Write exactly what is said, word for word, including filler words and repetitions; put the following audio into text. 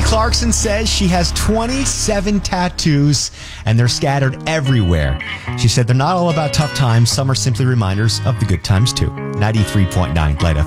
Clarkson says she has twenty-seven tattoos, and they're scattered everywhere. She said they're not all about tough times. Some are simply reminders of the good times, too. ninety-three point nine Light F M.